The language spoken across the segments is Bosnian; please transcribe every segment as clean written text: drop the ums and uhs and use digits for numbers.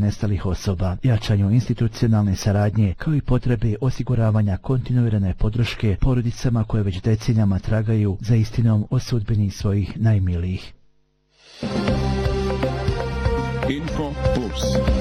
nestalih osoba, jačanju institucionalne saradnje, kao i potrebe osiguravanja kontinuirane podrške porodicama koje već decenijama tragaju za istinom o sudbini svojih najmilijih. Info Plus.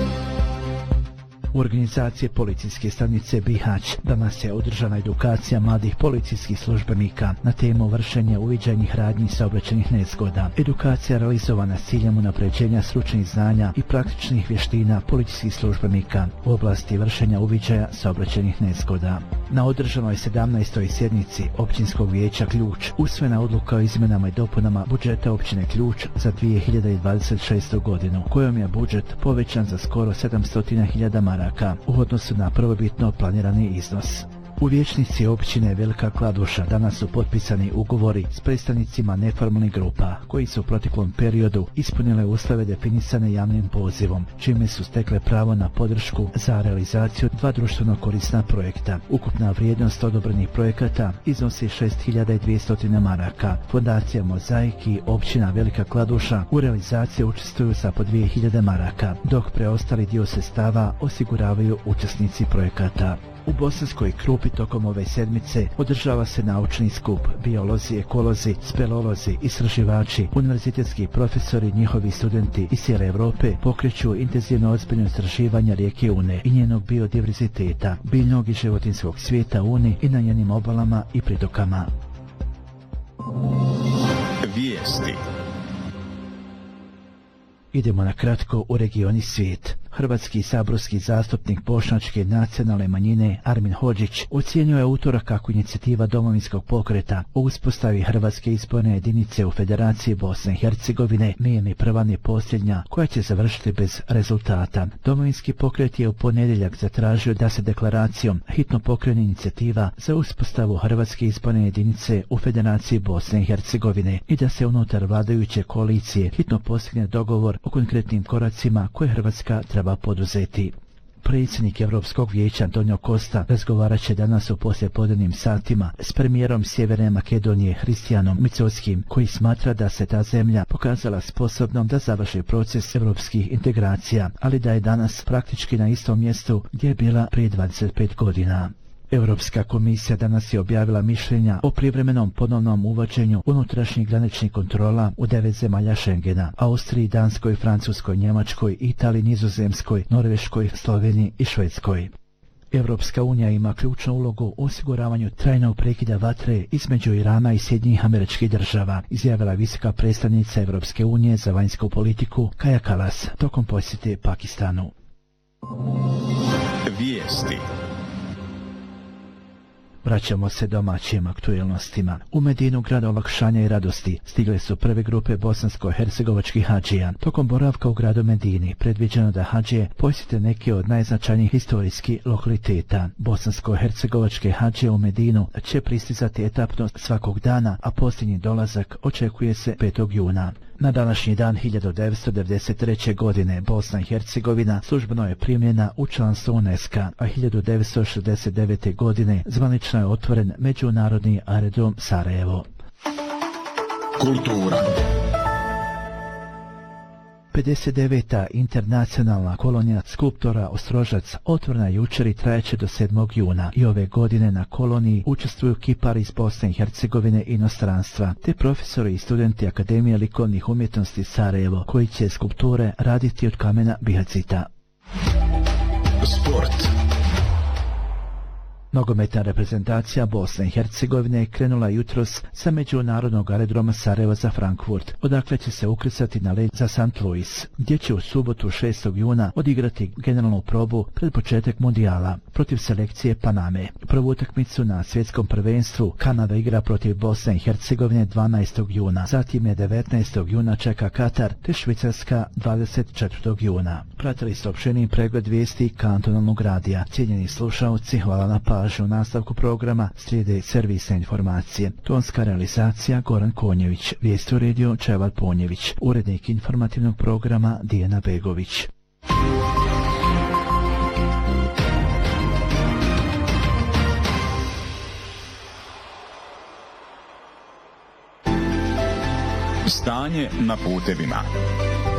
U organizaciji policijske stanice Bihać danas je održana edukacija mladih policijskih službenika na temu vršenja uviđajnih radnji saobraćajnih nezgoda. Edukacija realizovana s ciljem unapređenja stručnih znanja i praktičnih vještina policijskih službenika u oblasti vršenja uviđaja saobraćajnih nezgoda. Na održanoj 17. sjednici Općinskog vijeća Ključ usvojena odluka o izmjenama i dopunama budžeta općine Ključ za 2026. godinu, kojom je budžet povećan za skoro 700.000 maraka u odnosu na prvobitno planirani iznos. U vijećnici općine Velika Kladuša danas su potpisani ugovori s predstavnicima neformalnih grupa koji su u proteklom periodu ispunile uslove definisane javnim pozivom, čime su stekle pravo na podršku za realizaciju 2 društveno korisna projekta. Ukupna vrijednost odobrenih projekata iznosi 6.200 maraka. Fondacija Mozaik i općina Velika Kladuša u realizaciji učestvuju sa po 2.000 maraka, dok preostali dio sredstava osiguravaju učesnici projekata. U Bosanskoj Krupi tokom ove sedmice održava se naučni skup. Biolozi, ekolozi, speleolozi, istraživači, univerzitetski profesori, njihovi studenti iz cijele Europe pokreću intenzivno ozbiljno istraživanje rijeke Une i njenog biodiverziteta, biljnog i životinjskog svijeta Uni i na njenim obalama i pritokama. Vijesti. Idemo na kratko u regioni svijet. Hrvatski saborski zastupnik bošnjačke nacionalne manjine Armin Hodžić ocijenio je utorak kako inicijativa Domovinskog pokreta o uspostavi Hrvatske izborne jedinice u Federaciji Bosne i Hercegovine nije ni prva ni posljednja koja će završiti bez rezultata. Domovinski pokret je u ponedjeljak zatražio da se deklaracijom hitno pokrene inicijativa za uspostavu Hrvatske izborne jedinice u Federaciji Bosne i Hercegovine i da se unutar vladajuće koalicije hitno postigne dogovor o konkretnim koracima koje Hrvatska treba poduzeti. Predsjednik Europskog vijeća Antonio Costa razgovarat će danas u poslijepodnevnim satima s premijerom Sjeverne Makedonije Hristijanom Micovskim, koji smatra da se ta zemlja pokazala sposobnom da završi proces europskih integracija, ali da je danas praktički na istom mjestu gdje je bila prije 25 godina. Europska komisija danas je objavila mišljenja o privremenom ponovnom uvođenju unutrašnjih graničnih kontrola u 9 zemalja Schengena: Austriji, Danskoj, Francuskoj, Njemačkoj, Italiji, Nizozemskoj, Norveškoj, Sloveniji i Švedskoj. Europska unija ima ključnu ulogu u osiguravanju trajnog prekida vatre između Irana i Sjedinjenih Američkih Država, izjavila visoka predstavnica Europske unije za vanjsku politiku Kaja Kallas tokom posjete Pakistanu. Vijesti. Vraćamo se domaćim aktuelnostima. U Medinu, grad olakšanja i radosti, stigle su prve grupe bosansko-hercegovačkih hadžija. Tokom boravka u gradu Medini predviđeno da hadžije posjete neke od najznačajnijih historijskih lokaliteta. Bosansko-hercegovačke hadžije u Medinu će pristizati etapno svakog dana, a posljednji dolazak očekuje se 5. juna. Na današnji dan 1993. godine Bosna i Hercegovina službeno je primljena u članstvo UNESCO-a, a 1969. godine zvanično je otvoren međunarodni aerodrom Sarajevo. Kultura. 59. internacionalna kolonija skulptora Ostrožac otvorena jučer i trajeće do 7. juna i ove godine na koloniji učestvuju kipari iz Bosne i Hercegovine i inostranstva, te profesori i studenti Akademije likovnih umjetnosti Sarajevo, koji će skulpture raditi od kamena bihacita. Sport. Nogometna reprezentacija Bosne i Hercegovine je krenula jutros sa međunarodnog aerodroma Sarajevo za Frankfurt, odakle će se ukrcati na let za St. Louis, gdje će u subotu 6. juna odigrati generalnu probu pred početak mundijala protiv selekcije Paname. Prvu utakmicu na svjetskom prvenstvu Kanada igra protiv Bosne i Hercegovine 12. juna, zatim je 19. juna čeka Katar te Švicarska 24. juna. Pratili ste opširni pregled vijesti Kantonalnog radija. Cijenjeni slušaoci, hvala na pažnju. U nastavku programa slijede servisne informacije. Tonska realizacija Goran Konjević, vijesti u rediju Čeval Ponjević, urednik informativnog programa Dijana Begović. Stanje na putevima.